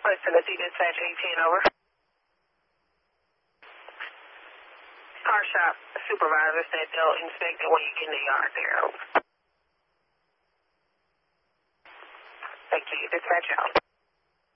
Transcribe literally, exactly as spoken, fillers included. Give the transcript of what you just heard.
West Tennessee Dispatch eighteen, over. Car shop supervisor said they'll inspect it when you get in the yard there, over. Thank you, dispatch out.